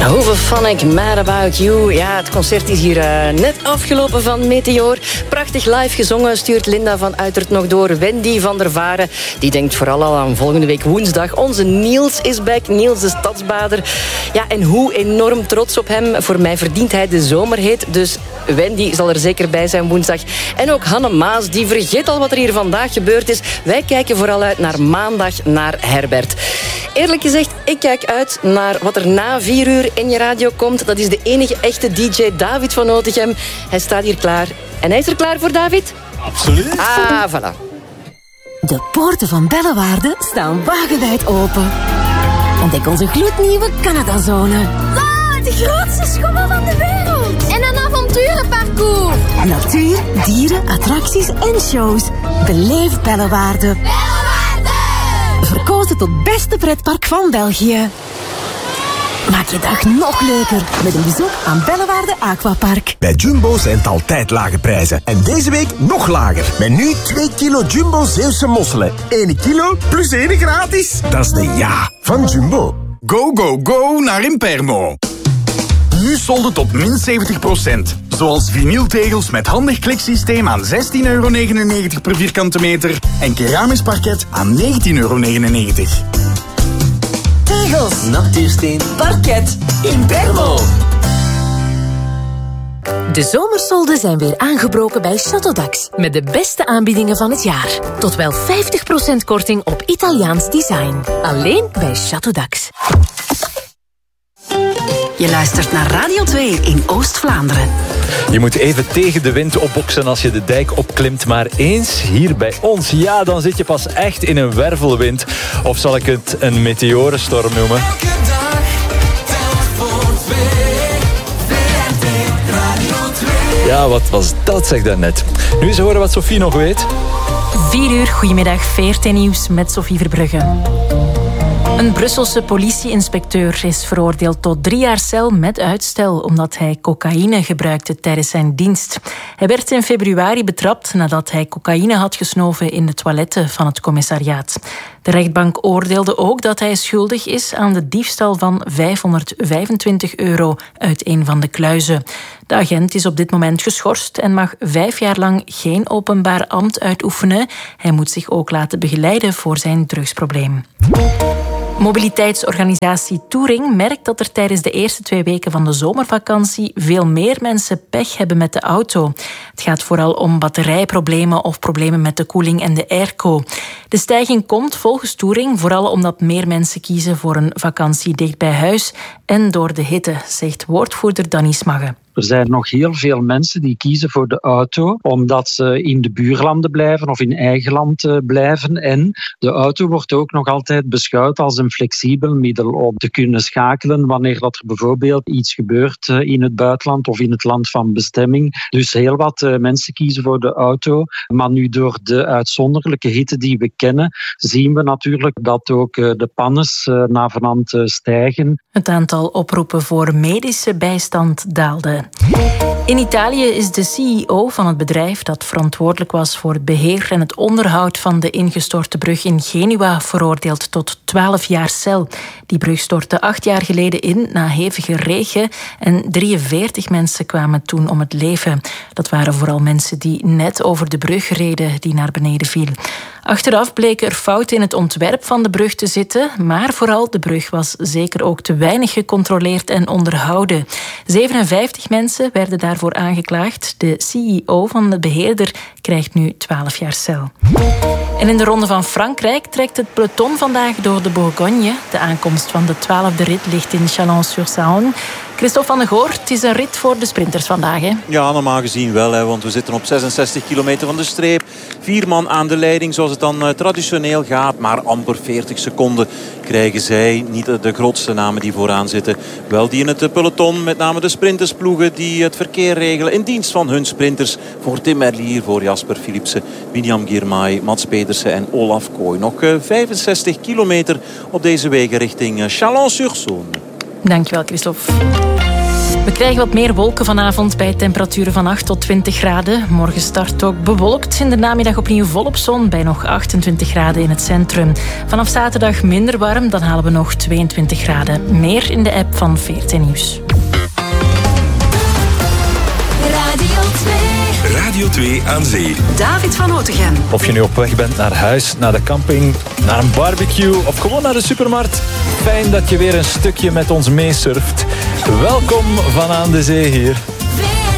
Hooverphonic, Mad About You. Ja, het concert is hier net afgelopen van Meteor. Prachtig live gezongen, stuurt Linda van Uitert nog door. Wendy van der Varen, die denkt vooral al aan volgende week woensdag. Onze Niels is back, Niels de stadsbader. Ja, en hoe enorm trots op hem. Voor mij verdient hij de zomerhit. Dus Wendy zal er zeker bij zijn woensdag. En ook Hanne Maas, die vergeet al wat er hier vandaag gebeurd is. Wij kijken vooral uit naar maandag, naar Herbert. Eerlijk gezegd, ik kijk uit naar wat er na 4 uur in je radio komt. Dat is de enige echte DJ, David van Otegem. Hij staat hier klaar. En hij is er klaar voor, David? Absoluut. Ah, voilà. De poorten van Bellewaarde staan wagenwijd open. Ontdek onze gloednieuwe Canadazone. Wow, de grootste schommel van de wereld. En een avonturenparcours. Natuur, dieren, attracties en shows. Beleef Bellewaarde. Bellewaarde! Verkozen tot beste pretpark van België. Maak je dag nog leuker met een bezoek aan Bellewaarde Aquapark. Bij Jumbo zijn het altijd lage prijzen. En deze week nog lager. Met nu 2 kilo Jumbo Zeeuwse mosselen. 1 kilo plus 1 gratis. Dat is de ja van Jumbo. Go, go, go naar Impermo. Nu solden tot min 70%. Zoals vinyltegels met handig kliksysteem aan €16,99 per vierkante meter. En keramisch parket aan €19,99. Tegels, natuursteen, parket, Impermo. De zomersolden zijn weer aangebroken bij Chateau d'Ax. Met de beste aanbiedingen van het jaar. Tot wel 50% korting op Italiaans design. Alleen bij Chateau d'Ax. Je luistert naar Radio 2 in Oost-Vlaanderen. Je moet even tegen de wind opboksen als je de dijk opklimt. Maar eens hier bij ons, ja, dan zit je pas echt in een wervelwind. Of zal ik het een meteorenstorm noemen? Ja, wat was dat, zeg daarnet. Nu eens horen wat Sophie nog weet. 4 uur, goedemiddag, VRT Nieuws met Sophie Verbrugge. Een Brusselse politieinspecteur is veroordeeld tot 3 jaar cel met uitstel omdat hij cocaïne gebruikte tijdens zijn dienst. Hij werd in februari betrapt nadat hij cocaïne had gesnoven in de toiletten van het commissariaat. De rechtbank oordeelde ook dat hij schuldig is aan de diefstal van €525 uit een van de kluizen. De agent is op dit moment geschorst en mag 5 jaar lang geen openbaar ambt uitoefenen. Hij moet zich ook laten begeleiden voor zijn drugsprobleem. Mobiliteitsorganisatie Touring merkt dat er tijdens de eerste 2 weken van de zomervakantie veel meer mensen pech hebben met de auto. Het gaat vooral om batterijproblemen of problemen met de koeling en de airco. De stijging komt volgens Touring vooral omdat meer mensen kiezen voor een vakantie dicht bij huis en door de hitte, zegt woordvoerder Danny Smagge. Er zijn nog heel veel mensen die kiezen voor de auto omdat ze in de buurlanden blijven of in eigen land blijven. En de auto wordt ook nog altijd beschouwd als een flexibel middel om te kunnen schakelen wanneer dat er bijvoorbeeld iets gebeurt in het buitenland of in het land van bestemming. Dus heel wat mensen kiezen voor de auto. Maar nu door de uitzonderlijke hitte die we kennen, zien we natuurlijk dat ook de pannes navenant stijgen. Het aantal oproepen voor medische bijstand daalde. In Italië is de CEO van het bedrijf dat verantwoordelijk was voor het beheer en het onderhoud van de ingestorte brug in Genua veroordeeld tot 12 jaar cel. Die brug stortte 8 jaar geleden in na hevige regen en 43 mensen kwamen toen om het leven. Dat waren vooral mensen die net over de brug reden die naar beneden viel. Achteraf bleken er fouten in het ontwerp van de brug te zitten, maar vooral de brug was zeker ook te weinig gecontroleerd en onderhouden. 57 mensen werden daarvoor aangeklaagd. De CEO van de beheerder krijgt nu 12 jaar cel. En in de Ronde van Frankrijk trekt het peloton vandaag door de Bourgogne. De aankomst van de 12e rit ligt in Chalon-sur-Saône. Christophe van de Goor, het is een rit voor de sprinters vandaag, hè? Ja, normaal gezien wel, hè, want we zitten op 66 kilometer van de streep. 4 man aan de leiding, zoals het dan traditioneel gaat. Maar amper 40 seconden krijgen zij. Niet de grootste namen die vooraan zitten. Wel die in het peloton, met name de sprintersploegen die het verkeer regelen in dienst van hun sprinters. Voor Tim Merlier, voor Jasper Philipsen, William Girmay, Mats Pedersen en Olaf Kooi. Nog 65 kilometer op deze wegen richting Chalon-sur-Saône. Dankjewel, Christophe. We krijgen wat meer wolken vanavond bij temperaturen van 8 tot 20 graden. Morgen start ook bewolkt. In de namiddag opnieuw volop zon bij nog 28 graden in het centrum. Vanaf zaterdag minder warm, dan halen we nog 22 graden. Meer in de app van VRT Nieuws. Radio 2 aan zee. David van Otegem. Of je nu op weg bent naar huis, naar de camping, naar een barbecue of gewoon naar de supermarkt. Fijn dat je weer een stukje met ons meesurft. Welkom van aan de zee hier.